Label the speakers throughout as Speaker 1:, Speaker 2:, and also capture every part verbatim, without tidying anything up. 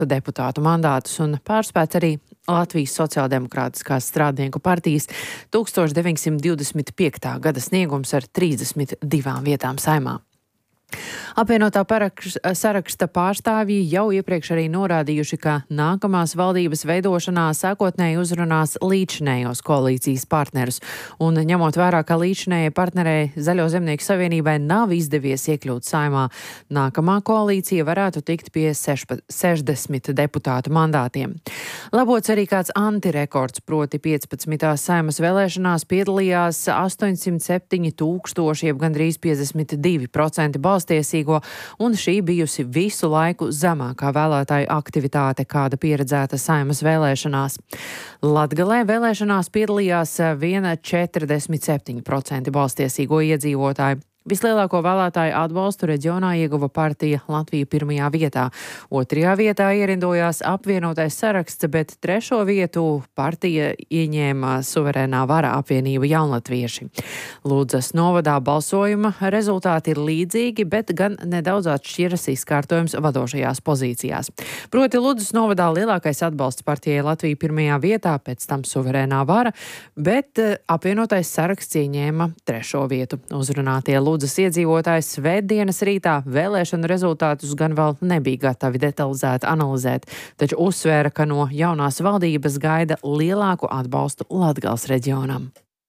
Speaker 1: deputātu mandātus un pārspēt arī Latvijas Sociāldemokrātiskās strādnieku partijas tūkstoš deviņsimt divdesmit piektā gada sniegums ar trīsdesmit divām vietām Saeimā. Apvienotā saraksta pārstāvji jau iepriekš arī norādījuši, ka nākamās valdības veidošanā sākotnēji uzrunās līdzinējos koalīcijas partnerus, un ņemot vērā, ka līdzinējai partnerei Zaļo zemnieku savienībai nav izdevies iekļūt Saeimā, nākamā koalīcija varētu tikt pie sešdesmit deputātu mandātiem. Labots arī kāds antirekords, proti piecpadsmitās Saeimas vēlēšanās piedalījās astoņsimt septiņi tūkstoši, jeb gandrīz piecdesmit divi procenti balstiesīgo, un šī bijusi visu laiku zemākā vēlētāju aktivitāte, kāda pieredzēta Saeimas vēlēšanās. Latgalē vēlēšanās piedalījās viena četrdesmit septiņi procenti balstiesīgo iedzīvotāju. Vislielāko vēlētāju atbalstu reģionā ieguva partija Latvija pirmajā vietā. Otrajā vietā ierindojās apvienotais saraksts, bet trešo vietu partija ieņēma suverēnā vara apvienība Jaunlatvieši. Ludzas novadā balsojuma rezultāti ir līdzīgi, bet gan nedaudz atšķiras izkārtojums vadošajās pozīcijās. Proti Ludzas novadā lielākais atbalsts partijai Latvija pirmajā vietā, pēc tam suverēnā vara, bet apvienotais saraksts ieņēma trešo vietu. Uzrunātie Ludzas iedzīvotājs svētdienas rītā vēlēšanu rezultātus gan vēl nebija gatavi detalizēti analizēt, taču uzsvēra, ka no jaunās valdības gaida lielāku atbalstu Latgales reģionam.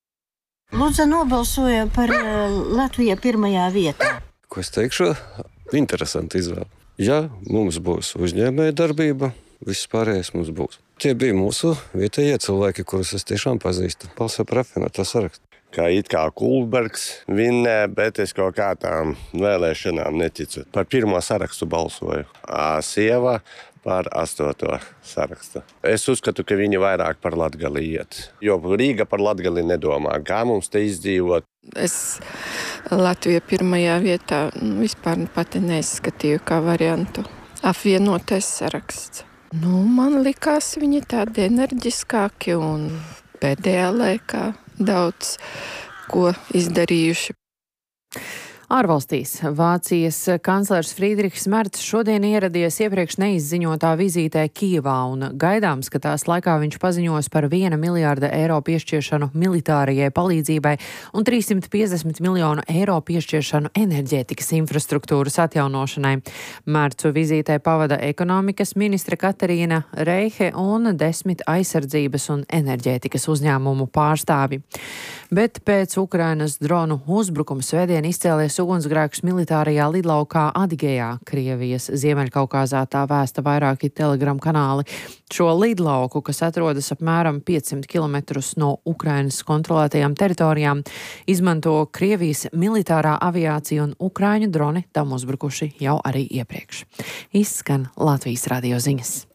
Speaker 2: Ludza nobalsoja par Latviju pirmajā vietā.
Speaker 3: Ko es teikšu? Interesanti izvēle. Ja mums būs uzņēmēja darbība, viss pārējais mums būs. Tie bija mūsu vietējie cilvēki, kurus es tiešām pazīstu. Balsoja par apvienotā sarakstu.
Speaker 4: Kā it kā Kulbergs vinnē, bet es kaut kā tām vēlēšanām neticu. Par pirmo sarakstu balsoju. Sieva par astoto sarakstu. Es uzskatu, ka viņi vairāk par Latgali iet. Jo Rīga par Latgali nedomā. Kā mums te izdzīvot?
Speaker 5: Es Latviju pirmajā vietā vispār pati neizskatīju kā variantu. Apvienotais saraksts. Nu, man likās viņi tādi enerģiskāki un pēdējā laikā daudz ko izdarījuši.
Speaker 1: Ārvalstīs Vācijas kanclers Friedrichs Merts šodien ieradies iepriekš neizziņotā vizītē Kijevā, un gaidāms, ka tās laikā viņš paziņos par viena miljārda eiro piešķiršanu militārajai palīdzībai un trīssimt piecdesmit miljonu eiro piešķiršanu enerģētikas infrastruktūras atjaunošanai. Mercu vizītē pavada ekonomikas ministre Katarīna Reihe un desmit aizsardzības un enerģētikas uzņēmumu pārstāvi. Bet pēc Ukrainas dronu uzbrukuma svētdien izcēlies ugunsgrēks militārajā lidlaukā Adigejā, Krievijas Ziemeļkaukāzā, tā vēsta vairāki Telegram kanāli. Šo lidlauku, kas atrodas apmēram piecsimt kilometrus no Ukrainas kontrolētajām teritorijām, izmanto Krievijas militārā aviācija, un ukraiņu droni tam uzbrukuši jau arī iepriekš. Izskan Latvijas radio ziņas.